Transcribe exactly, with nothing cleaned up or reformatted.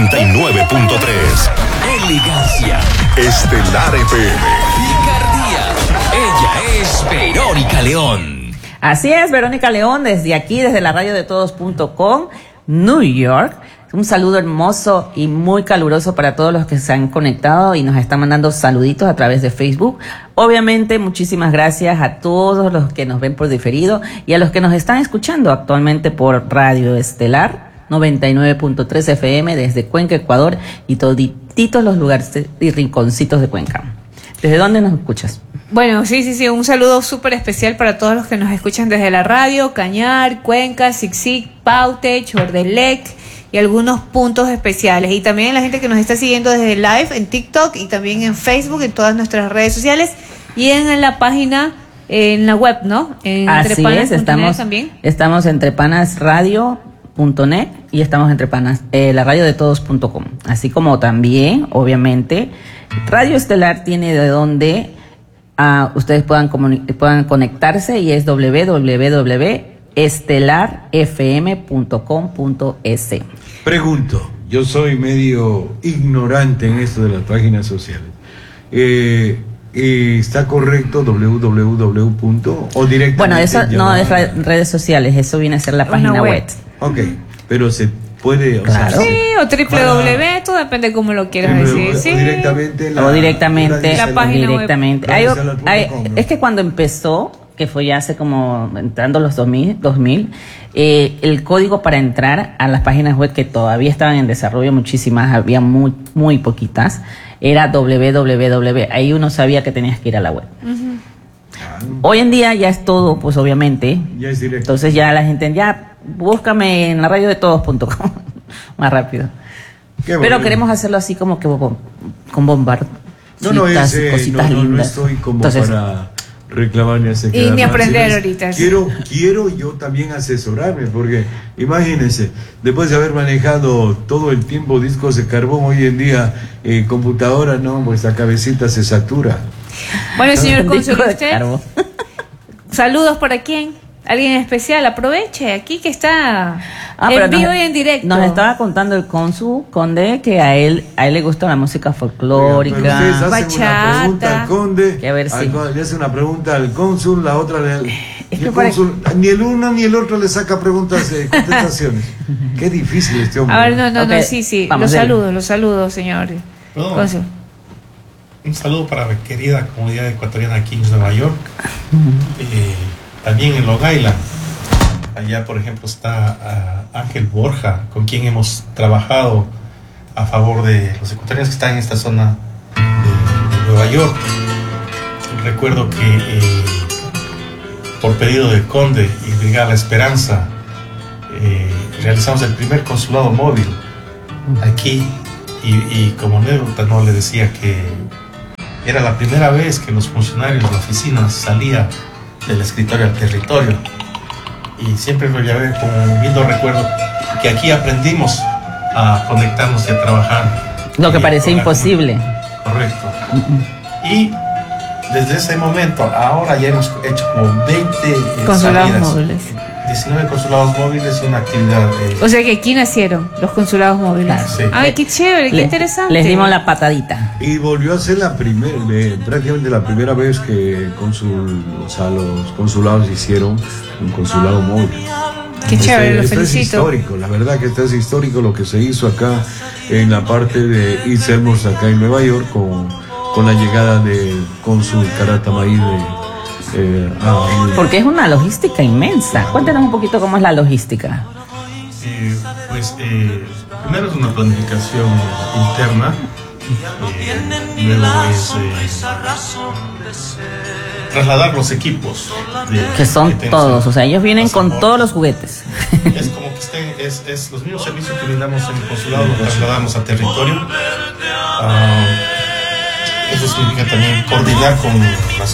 noventa y nueve punto tres. Elegancia. Estelar F M. Picardía. Ella es Verónica León. Así es, Verónica León, desde aquí, desde la radio de todos punto com, New York. Un saludo hermoso y muy caluroso para todos los que se han conectado y nos están mandando saluditos a través de Facebook. Obviamente, muchísimas gracias a todos los que nos ven por diferido y a los que nos están escuchando actualmente por Radio Estelar noventa y nueve punto tres F M desde Cuenca, Ecuador y todititos los lugares y rinconcitos de Cuenca. ¿Desde dónde nos escuchas? Bueno, sí, sí, sí, un saludo súper especial para todos los que nos escuchan desde la radio, Cañar, Cuenca, Sixic, Paute, Chordelec y algunos puntos especiales. Y también la gente que nos está siguiendo desde live en TikTok y también en Facebook, en todas nuestras redes sociales y en la página, en la web, ¿no? En Así es, estamos, también. estamos en entrepanasradio punto net y estamos entre panas, eh, la radio de todos punto com. Así como también, obviamente, Radio Estelar tiene de donde uh, ustedes puedan, comuni- puedan conectarse y es doble u doble u doble u punto estelar f m punto com punto es. Pregunto, yo soy medio ignorante en esto de las páginas sociales. Eh, eh, ¿Está correcto doble u doble u doble u o directamente? Bueno, eso no llamar? es ra- redes sociales, eso viene a ser la página web. web. Ok, pero se puede, o Claro. sea, Sí, o triple w, todo depende cómo lo quieras triple- decir. Sí. o directamente la, o directamente, la página web. directamente. Hay, hay, es que cuando empezó, que fue ya hace como entrando los dos mil, dos mil eh, el código para entrar a las páginas web que todavía estaban en desarrollo, muchísimas, había muy, muy poquitas, era doble u doble u doble u. Ahí uno sabía que tenías que ir a la web. Uh-huh. Ah. Hoy en día ya es todo, pues obviamente. Ya es directo. Entonces ya la gente, ya búscame en la radio de todos punto com más rápido. Qué Pero queremos hacerlo así como que bom, con bombarditas, no, no, ese, cositas no, no, lindas. No estoy como Entonces, para reclamar ni hacer y ni aprender ahorita. Quiero, quiero yo también asesorarme, porque imagínense, después de haber manejado todo el tiempo discos de carbón, hoy en día eh, computadora, no, pues la cabecita se satura. Bueno, señor cónsul, usted, saludos para quién. ¿Alguien especial? Aproveche, aquí que está ah, en vivo nos, y en directo. Nos estaba contando el cónsul Conde que a él a él le gusta la música folclórica. Oiga, pero ustedes hacen bachata. Una pregunta al conde, que a ver si. al, le hace una pregunta al cónsul, la otra le, es el cónsul, que... ni el uno ni el otro le saca preguntas, eh, contestaciones. Qué difícil este hombre. A ver, no, no, okay. no, sí, sí. Vamos los saludos, los saludos, señor cónsul. Un saludo para la querida comunidad ecuatoriana aquí en Nueva York. Uh-huh. eh, También en Long Island, allá por ejemplo está uh, Ángel Borja, con quien hemos trabajado a favor de los ecuatorianos que están en esta zona de, de Nueva York. Recuerdo que eh, por pedido del Conde y Brigada La Esperanza eh, realizamos el primer consulado móvil aquí y, y como anécdota no le decía que era la primera vez que los funcionarios de la oficina salían del escritorio al territorio y siempre lo llevé como un lindo recuerdo que aquí aprendimos a conectarnos y a trabajar lo que parecía imposible. Correcto. Uh-uh. Y desde ese momento ahora ya hemos hecho como veinte consulados salidas, móviles, diecinueve consulados móviles y una actividad eh, o sea que aquí nacieron los consulados móviles. Claro, sí. Ay, qué chévere, qué le, interesante. Les dimos la patadita. Y volvió a ser la primera, eh, prácticamente la primera vez que consul, o sea, los consulados hicieron un consulado móvil. Qué chévere, este, lo esto felicito. Es histórico, la verdad que esto es histórico lo que se hizo acá en la parte de East Elmhurst, acá en Nueva York, con, con la llegada del cónsul Caratamaí de Eh, ah, porque es una logística inmensa. Cuéntanos un poquito cómo es la logística. Eh, pues eh, primero es una planificación interna, eh, luego es eh, trasladar los equipos de, que son que todos, o sea, ellos vienen con bordo. Todos los juguetes. Es como que estén, es, es los mismos servicios que brindamos en el consulado, los trasladamos a territorio. Uh, Eso significa también coordinar con las